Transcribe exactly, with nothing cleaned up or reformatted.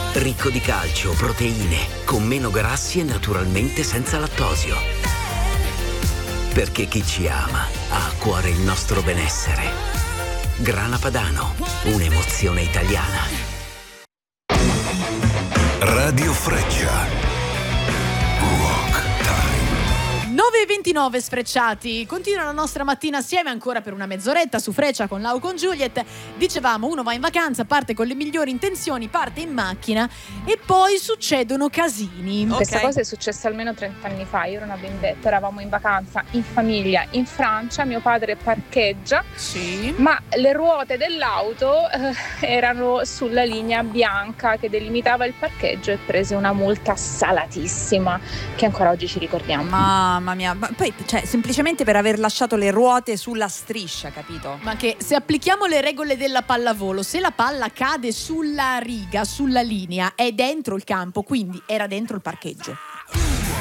Ricco di calcio, proteine, con meno grassi e naturalmente senza lattosio. Perché chi ci ama ha a cuore il nostro benessere. Grana Padano, un'emozione italiana. Radio Freccia. nove e ventinove sfrecciati, continua la nostra mattina assieme ancora per una mezz'oretta su Freccia con Lau con Juliet. Dicevamo, uno va in vacanza, parte con le migliori intenzioni, parte in macchina e poi succedono casini. Okay. Questa cosa è successa almeno trenta anni fa, io ero una bambetta, eravamo in vacanza in famiglia in Francia, mio padre parcheggia, sì. ma le ruote dell'auto eh, erano sulla linea bianca che delimitava il parcheggio e prese una multa salatissima che ancora oggi ci ricordiamo. Mamma mia, ma poi cioè semplicemente per aver lasciato le ruote sulla striscia, capito? Ma che se applichiamo le regole della pallavolo, se la palla cade sulla riga, sulla linea, è dentro il campo, quindi era dentro il parcheggio.